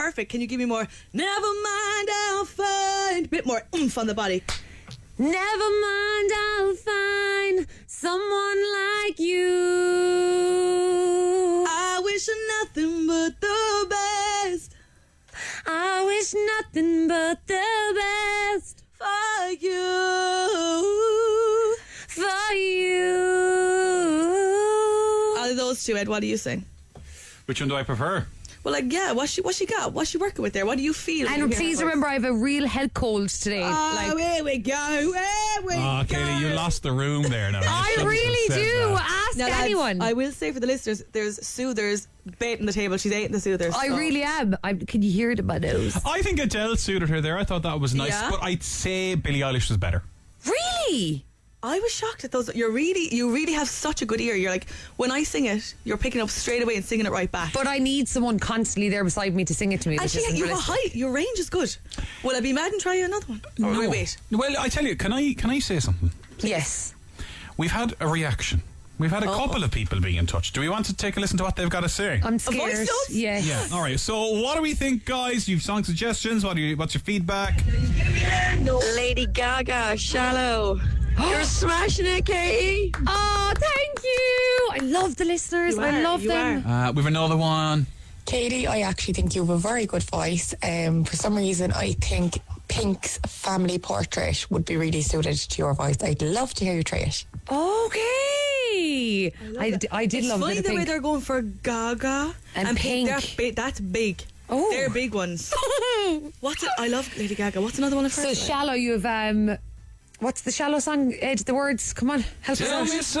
perfect. Can you give me more? Never mind, I'll find. Bit more oomph on the body. Never mind, I'll find someone like you. I wish nothing but the best. I wish nothing but the best For you. for you. Out of those two, Ed, what do you sing? Which one do I prefer? Well, like, yeah, what's she got? What's she working with there? What do you feel? when you And hear please her voice? remember, I have a real head cold today. Oh, here we go. Here we go. Katie, you lost the room there now. You I shouldn't have really said do. that. Ask Now, lads, anyone. I will say for the listeners, there's soothers baiting the table. She's eating the soothers. I so. really am. Can you hear it in my nose? I think Adele suited her there. I thought that was nice, Yeah? but I'd say Billie Eilish was better. Really? I was shocked at those. You really have such a good ear. You're like, when I sing it, you're picking up straight away and singing it right back. But I need someone constantly there beside me to sing it to me. and which isn't your realistic. height, your range is good. Will I be mad and try you another one? Or No. wait. Well, I tell you, can I say something? Yes. We've had a reaction. We've had a couple of people being in touch. Do we want to take a listen to what they've got to say? I'm voice scared. note? Yes. Yeah. All right. So, what do we think, guys? You've song suggestions. What's your feedback? Lady Gaga, Shallow. You're smashing it, Katie. Oh, thank you. I love the listeners. You I are, love you them. We've another one. Katie, I actually think you have a very good voice. For some reason, I think Pink's Family Portrait would be really suited to your voice. I'd love to hear you try it. Okay. I did It's love funny it. the way they're going for Gaga And Pink. That's big. Oh. They're big ones. I love Lady Gaga. What's another one of hers? So Shallow, you have what's the Shallow song? Ed, the words. Come on, help us Tell out. me so.